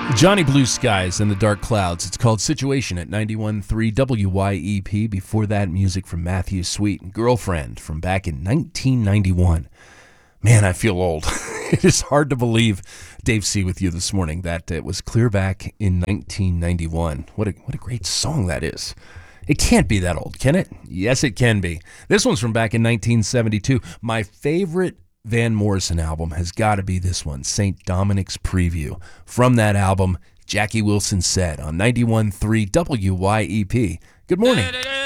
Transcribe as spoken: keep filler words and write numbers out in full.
Johnny Blue Skies and the Dark Clouds. It's called Situation at ninety-one point three W Y E P. Before that, music from Matthew Sweet and Girlfriend from back in nineteen ninety-one. Man, I feel old. It is hard to believe, Dave C. with you this morning, that it was clear back in nineteen ninety-one. What a, what a great song that is. It can't be that old, can it? Yes, it can be. This one's from back in nineteen seventy-two. My favorite Van Morrison album has got to be this one, Saint Dominic's Preview. From that album, Jackie Wilson Said on ninety-one point three W Y E P. Good morning.